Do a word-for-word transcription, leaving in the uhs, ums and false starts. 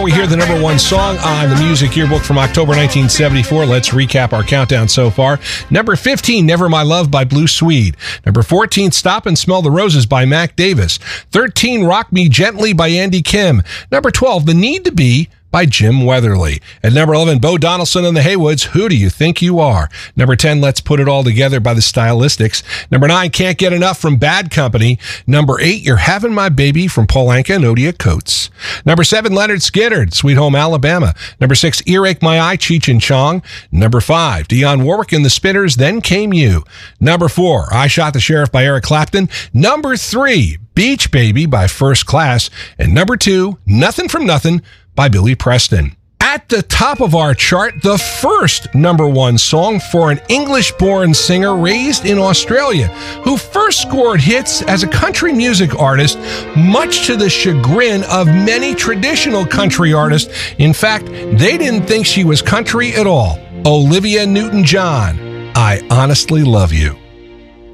We hear the number one song on the Music Yearbook from October nineteen seventy-four. Let's recap our countdown so far. Number fifteen, Never My Love by Blue Swede. Number fourteen, Stop and Smell the Roses by Mac Davis. thirteen, Rock Me Gently by Andy Kim. Number twelve, The Need to Be by Jim Weatherly. At number eleven, Bo Donaldson and the Haywoods, Who Do You Think You Are? Number ten, Let's Put It All Together by the Stylistics. Number nine, Can't Get Enough from Bad Company. Number eight, You're Having My Baby from Paul Anka and Odia Coates. Number seven, Leonard Skinner, Sweet Home Alabama. Number six, Earache My Eye, Cheech and Chong. Number five, Dionne Warwick and the Spinners, Then Came You. Number four, I Shot the Sheriff by Eric Clapton. Number three, Beach Baby by First Class. And number two, Nothing from Nothing by Billy Preston. At the top of our chart, the first number one song for an English-born singer raised in Australia, who first scored hits as a country music artist, much to the chagrin of many traditional country artists. In fact, they didn't think she was country at all. Olivia Newton-John, I Honestly Love You.